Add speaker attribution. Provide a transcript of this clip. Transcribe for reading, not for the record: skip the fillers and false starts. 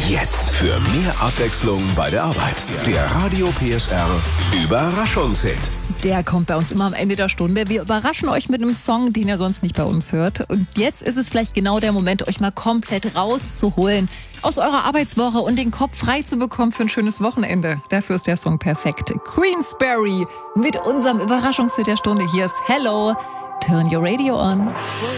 Speaker 1: Jetzt für mehr Abwechslung bei der Arbeit. Der Radio PSR Überraschungshit.
Speaker 2: Der kommt bei uns immer am Ende der Stunde. Wir überraschen euch mit einem Song, den ihr sonst nicht bei uns hört. Und jetzt ist es vielleicht genau der Moment, euch mal komplett rauszuholen aus eurer Arbeitswoche und den Kopf frei zu bekommen für ein schönes Wochenende. Dafür ist der Song perfekt. Queensberry mit unserem Überraschungshit der Stunde. Hier ist Hello, Turn Your Radio On.